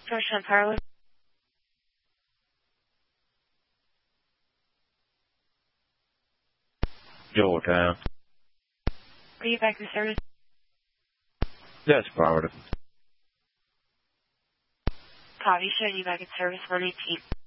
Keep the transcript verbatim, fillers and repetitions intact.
Source on Parlor. Georgetown. Are you back in service? That's affirmative. Copy, showing you back in service one eighteen.